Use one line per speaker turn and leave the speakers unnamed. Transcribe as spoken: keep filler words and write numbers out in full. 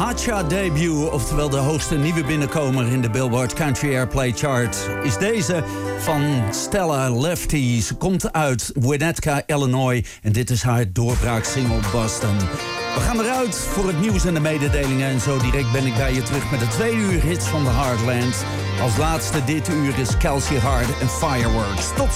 Hotshot debut, oftewel de hoogste nieuwe binnenkomer in de Billboard Country Airplay Chart, is deze van Stella Lefty. Ze komt uit Winnetka, Illinois en dit is haar doorbraaksingle Boston. We gaan eruit voor het nieuws en de mededelingen en zo direct ben ik bij je terug met de twee uur hits van de Heartland. Als laatste dit uur is Kelsey Hart en Fireworks. Tot